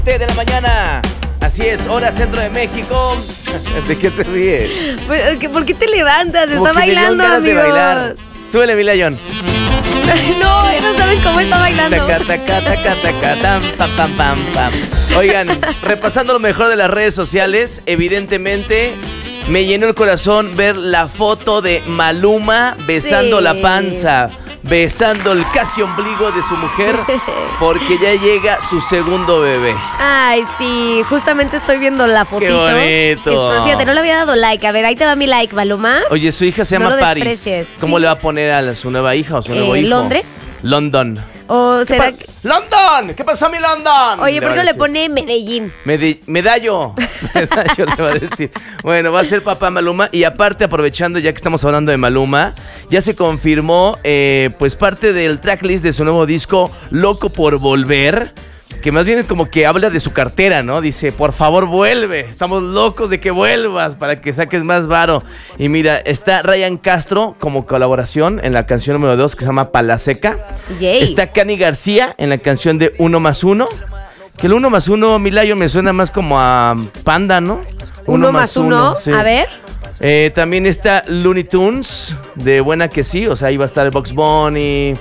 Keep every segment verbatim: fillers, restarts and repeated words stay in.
siete de la mañana. Así es, hora centro de México. ¿De qué te ríes? Pues, ¿por qué te levantas? Como Está que me dieron bailando, ganas de amigos. bailar. Súbele, mi Layón. No, no saben cómo está bailando. Taca, taca, taca, taca, tam, pam, pam, pam, pam. Oigan, repasando lo mejor de las redes sociales, evidentemente me llenó el corazón ver la foto de Maluma besando Sí. la panza, besando el casi ombligo de su mujer, porque ya llega su segundo bebé. Ay, sí, justamente estoy viendo la fotito. Qué bonito. Es- fíjate, no le había dado like. A ver, ahí te va mi like, Maluma. Oye, su hija se No llama lo Paris. desprecies. ¿Cómo Sí. le va a poner a la- su nueva hija o su nuevo Eh, hijo? ¿Londres? London. ¿O ¿Qué será pa- que... ¡London! ¿Qué pasó, mi London? Oye, ¿por va qué a no le decir. pone Medellín? Medi- medallo. Medallo le va a decir. Bueno, va a ser papá Maluma. Y aparte, aprovechando ya que estamos hablando de Maluma, ya se confirmó eh, pues parte del tracklist de su nuevo disco Loco por Volver, que más bien como que habla de su cartera, ¿no? Dice, por favor, vuelve. Estamos locos de que vuelvas para que saques más varo. Y mira, está Ryan Castro como colaboración en la canción número dos que se llama Palaseca. Yay. Está Cani García en la canción de Uno más Uno. Que el uno más uno, Milayo, me suena más como a Panda, ¿no? Uno más uno. sí. A ver. Eh, también está Looney Tunes, de Buena que sí, o sea, ahí va a estar el Bugs Bunny.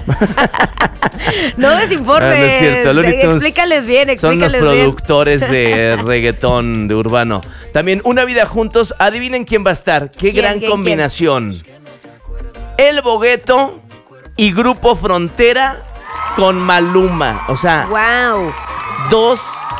No desinformes. Ah, no es cierto, Looney Tunes Explícales bien, son los explícales bien. productores de reggaetón de urbano. También Una Vida Juntos, adivinen quién va a estar. Qué ¿Quién, gran quién, combinación. El Bogueto y Grupo Frontera con Maluma. O sea, Wow. dos,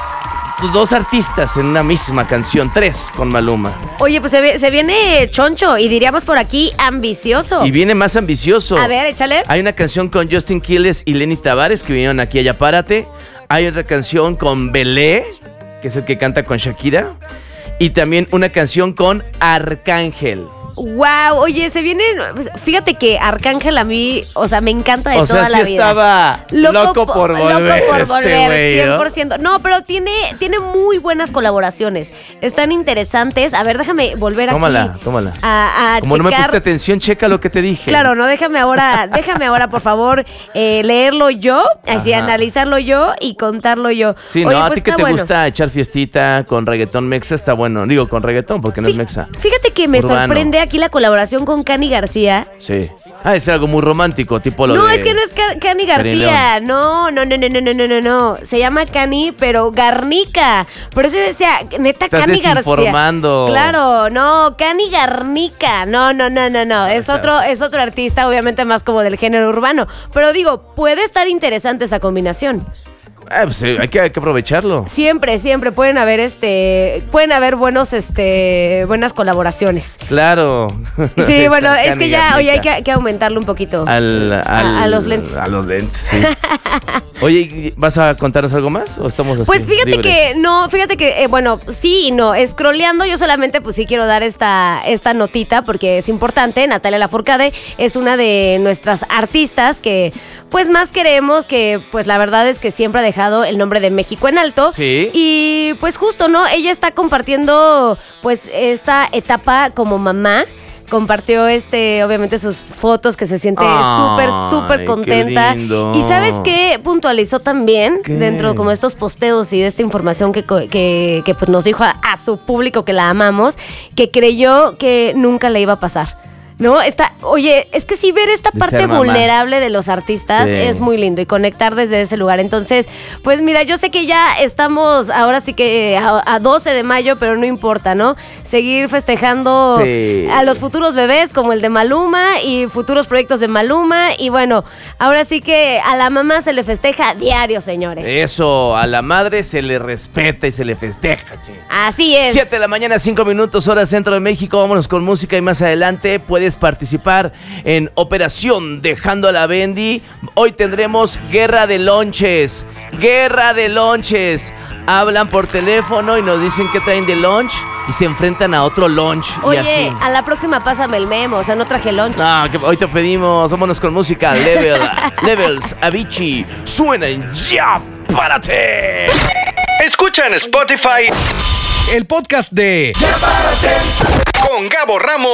dos artistas en una misma canción, tres con Maluma. Oye, pues se, ve- se viene choncho y diríamos por aquí ambicioso. Y viene más ambicioso. A ver, échale. Hay una canción con Justin Quiles y Lenny Tavares que vinieron aquí a Ya Párate. Hay otra canción con Belé, que es el que canta con Shakira. Y también una canción con Arcángel. Wow, oye, se viene. Fíjate que Arcángel a mí, o sea, me encanta de O toda sea, la sí vida. estaba loco, po- por volver. Loco por este volver, güey, ¿no? cien por ciento. No, pero tiene, tiene muy buenas colaboraciones. Están interesantes. A ver, déjame volver Tómala, aquí. tómala. A, a Como no me checar. pusiste atención, checa lo que te dije. Claro, no, déjame ahora, déjame ahora, por favor, eh, leerlo yo, así Ajá. analizarlo yo y contarlo yo. Sí, no, Oye, a pues ti que está te bueno. gusta echar fiestita con reggaetón mexa, está bueno. Digo, con reggaetón, porque no es Fí- mexa. Fíjate que me Urbano. sorprende aquí la colaboración con Cani García. Sí. Ah, es algo muy romántico, tipo lo No, de... es que no es Ca- Cani García. No, no, no, no, no, no, no, no, no. Se llama Cani, pero Garnica. Por eso yo decía, neta, Estás Cani García. desinformando. Claro, no, Cani Garnica. No, no, no, no, no. Es claro. otro, es otro artista, obviamente más como del género urbano. Pero digo, puede estar interesante esa combinación. Ah, pues, eh, hay, que, hay que aprovecharlo. Siempre, siempre pueden haber este, pueden haber buenos, este, buenas colaboraciones. Claro. Sí, Está bueno, es Cani que ya, oye, hay Garnica. que, que aumentarlo un poquito. Al, al- a, a los lentes. A los lentes, sí. Oye, ¿vas a contarnos algo más o estamos así? Pues fíjate libres? que, no, fíjate que, eh, bueno, sí y no. Scrolleando, yo solamente, pues sí quiero dar esta, esta notita porque es importante. Natalia Lafourcade es una de nuestras artistas que, pues más queremos, que, pues la verdad es que siempre ha dejado el nombre de México en alto. Sí. Y pues justo, ¿no? Ella está compartiendo, pues, esta etapa como mamá. Compartió, este, obviamente, sus fotos que se siente Ay, súper, súper qué contenta. lindo. Y ¿sabes qué? Puntualizó también ¿Qué? dentro como de estos posteos y de esta información que, co- que, que, pues nos dijo a, a su público que la amamos, que creyó que nunca le iba a pasar. ¿No? Está, oye, es que sí, ver esta De parte ser mamá. vulnerable de los artistas Sí. es muy lindo y conectar desde ese lugar. Entonces, pues mira, yo sé que ya estamos ahora sí que a, a doce de mayo, pero no importa, ¿no? Seguir festejando Sí. a los futuros bebés como el de Maluma y futuros proyectos de Maluma. Y bueno, ahora sí que a la mamá se le festeja diario, señores. Eso, a la madre se le respeta y se le festeja, che. Así es. siete de la mañana, cinco minutos, hora centro de México. Vámonos con música y más adelante puedes participar en Operación Dejando a la Bendy. Hoy tendremos Guerra de Lonches. Guerra de Lonches. Hablan por teléfono y nos dicen qué traen de lunch y se enfrentan a otro lunch. y Oye, así. a la próxima pásame el memo, o sea, no traje lunch. No, que hoy te pedimos, vámonos con música. Level, Levels, Avicii, suenan ya, párate. Escucha en Spotify el podcast de Ya Párate con Gabo Ramos